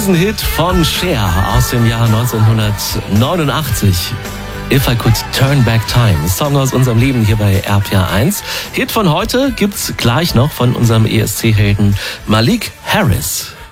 Riesenhit von Cher aus dem Jahr 1989. If I Could Turn Back Time. Song aus unserem Leben hier bei RPA 1. Hit von heute gibt's gleich noch von unserem ESC-Helden Malik Harris.